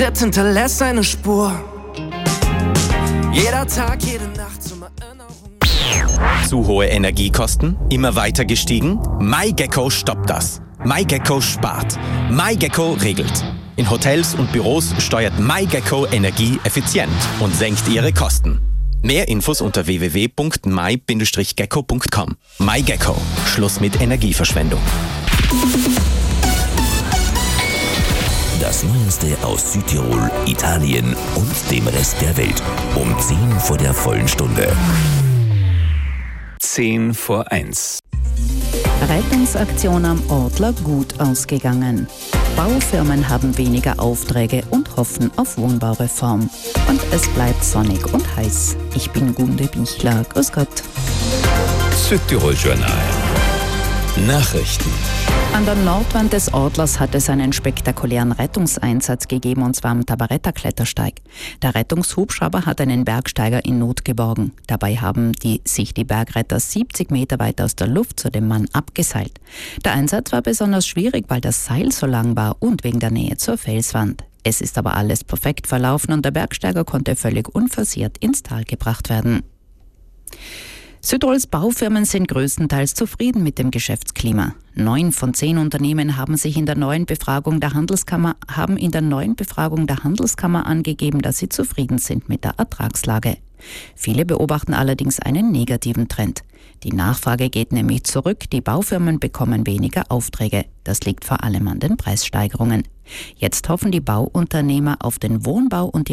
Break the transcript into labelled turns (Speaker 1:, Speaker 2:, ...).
Speaker 1: Das hinterlässt seine Spur. Jeder Tag, jede Nacht zum Erinnerung.
Speaker 2: Zu hohe Energiekosten? Immer weiter gestiegen? MyGecko stoppt das. MyGecko spart. MyGecko regelt. In Hotels und Büros steuert MyGecko Energie effizient und senkt ihre Kosten. Mehr Infos unter www.my-gecko.com. MyGecko. Schluss mit Energieverschwendung.
Speaker 3: Das Neueste aus Südtirol, Italien und dem Rest der Welt. Um 10 vor der vollen Stunde.
Speaker 4: 10:01.
Speaker 5: Rettungsaktion am Ortler gut ausgegangen. Baufirmen haben weniger Aufträge und hoffen auf Wohnbaureform. Und es bleibt sonnig und heiß. Ich bin Gunde Bichler. Grüß Gott.
Speaker 4: Südtirol Journal. Nachrichten.
Speaker 5: An der Nordwand des Ortlers hat es einen spektakulären Rettungseinsatz gegeben, und zwar am Tabaretta-Klettersteig. Der Rettungshubschrauber hat einen Bergsteiger in Not geborgen. Dabei haben sich die Bergretter 70 Meter weit aus der Luft zu dem Mann abgeseilt. Der Einsatz war besonders schwierig, weil das Seil so lang war und wegen der Nähe zur Felswand. Es ist aber alles perfekt verlaufen und der Bergsteiger konnte völlig unversehrt ins Tal gebracht werden. Südtirols Baufirmen sind größtenteils zufrieden mit dem Geschäftsklima. 9 von 10 Unternehmen haben in der neuen Befragung der Handelskammer angegeben, dass sie zufrieden sind mit der Ertragslage. Viele beobachten allerdings einen negativen Trend. Die Nachfrage geht nämlich zurück, die Baufirmen bekommen weniger Aufträge. Das liegt vor allem an den Preissteigerungen. Jetzt hoffen die Bauunternehmer auf den Wohnbau und die